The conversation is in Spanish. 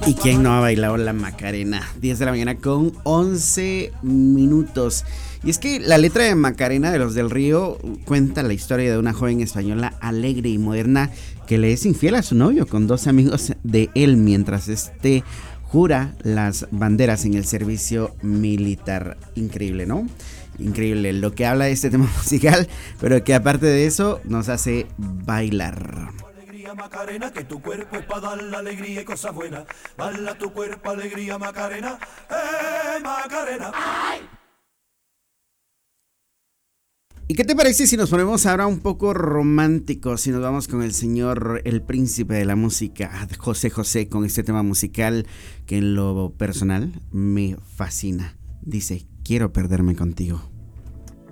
¿Y quién no ha bailado la Macarena? 10 de la mañana con 11 minutos. Y es que la letra de Macarena de Los del Río cuenta la historia de una joven española alegre y moderna que le es infiel a su novio con dos amigos de él mientras jura las banderas en el servicio militar. Increíble, ¿no? Increíble lo que habla de este tema musical, pero que aparte de eso nos hace bailar. Macarena, que tu cuerpo es para dar la alegría y cosas buenas. Baila tu cuerpo, alegría, Macarena. Macarena! ¡Ay! ¿Y qué te parece si nos ponemos ahora un poco románticos? Si nos vamos con el señor, el príncipe de la música, José José, con este tema musical que en lo personal me fascina. Dice, quiero perderme contigo.